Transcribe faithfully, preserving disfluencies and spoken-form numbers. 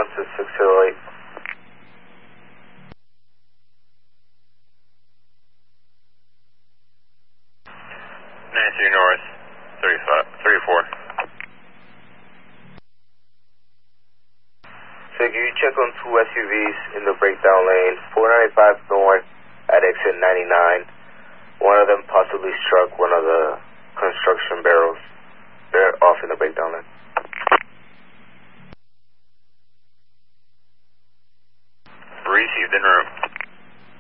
one six six zero eight. Nancy North, thirty-five, thirty-four. So can you check on two S U Vs in the breakdown lane, four ninety-five north at exit ninety-nine. One of them possibly struck one of the construction barrels.